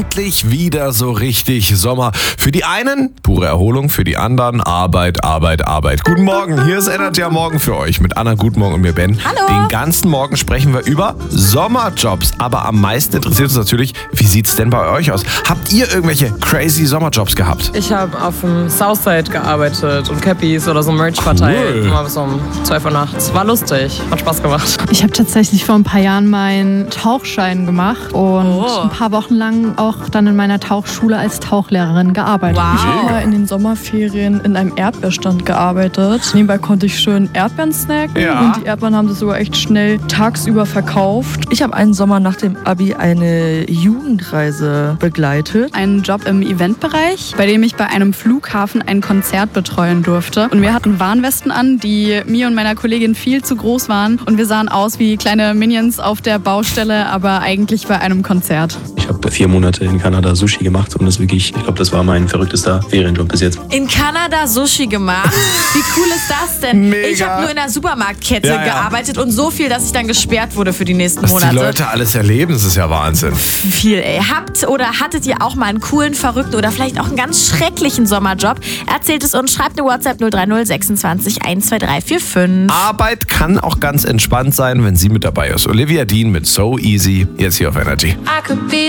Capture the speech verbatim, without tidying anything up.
endlich wieder so richtig Sommer. Für die einen pure Erholung, für die anderen Arbeit, Arbeit, Arbeit. Guten Morgen, hier ist Energy am Morgen für euch mit Anna Guten Morgen und mir Ben. Hallo. Den ganzen Morgen sprechen wir über Sommerjobs. Aber am meisten interessiert uns natürlich, wie sieht's denn bei euch aus? Habt ihr irgendwelche crazy Sommerjobs gehabt? Ich habe auf dem Southside gearbeitet und Cappies oder so Merch verteilt. Cool. Immer bis um zwölf Uhr nachts. War lustig, hat Spaß gemacht. Ich habe tatsächlich vor ein paar Jahren meinen Tauchschein gemacht und Oh. ein paar Wochen lang auch dann in meiner Tauchschule als Tauchlehrerin gearbeitet. Wow. Ich habe in den Sommerferien in einem Erdbeerstand gearbeitet. Nebenbei konnte ich schön Erdbeeren snacken Ja. und die Erdbeeren haben sich sogar echt schnell tagsüber verkauft. Ich habe einen Sommer nach dem Abi eine Jugendreise begleitet. Einen Job im Eventbereich, bei dem ich bei einem Flughafen ein Konzert betreuen durfte. Und wir hatten Warnwesten an, die mir und meiner Kollegin viel zu groß waren. Und wir sahen aus wie kleine Minions auf der Baustelle, aber eigentlich bei einem Konzert. Ich habe vier Monate in Kanada Sushi gemacht und das wirklich, ich glaube, das war mein verrücktester Ferienjob bis jetzt. In Kanada Sushi gemacht. Wie cool ist das denn? Mega. Ich habe nur in einer Supermarktkette Ja, ja. gearbeitet und so viel, dass ich dann gesperrt wurde für die nächsten Was die Monate. Leute alles erleben, das ist ja Wahnsinn. Viel, ey. Habt oder hattet ihr auch mal einen coolen, verrückten oder vielleicht auch einen ganz schrecklichen Sommerjob? Erzählt es uns, schreibt eine WhatsApp null drei null sechsundzwanzig eins zwei drei vier fünf. Arbeit kann auch ganz entspannt sein, wenn sie mit dabei ist. Olivia Dean mit So Easy, jetzt hier auf Energy. I could be